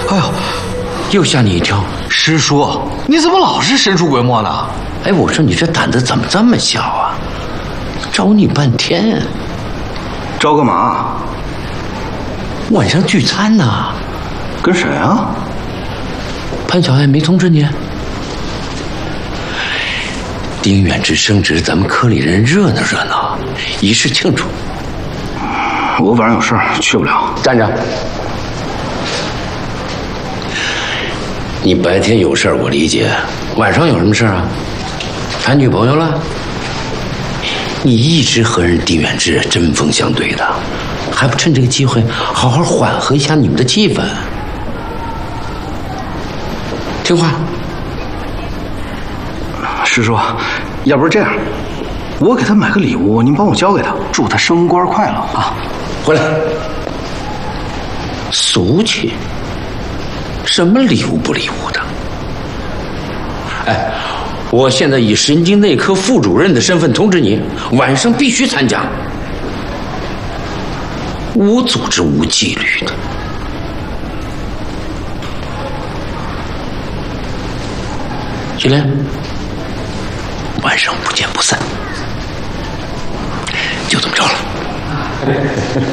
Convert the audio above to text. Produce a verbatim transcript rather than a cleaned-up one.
哎呦， 又吓你一跳。 师叔，你怎么老是神出鬼没呢？ 哎，我说你这胆子怎么这么小啊？找你半天。 招干嘛？ 晚上聚餐呢。 跟谁啊？ 潘小爱没通知你？丁远之升职，咱们科里人热闹热闹，以示庆祝。 我晚上有事儿，去不了。 站着。你白天有事儿我理解，晚上有什么事儿啊？谈女朋友了？你一直和人丁远之针锋相对的，还不趁这个机会好好缓和一下你们的气氛？听话。 师叔，要不是这样，我给他买个礼物，您帮我交给他，祝他升官快乐啊！ 回来。俗气。什么礼物不礼物的？哎，我现在以神经内科副主任的身份通知你，晚上必须参加。无组织无纪律的。徐莲，晚上不见不散。就这么着了。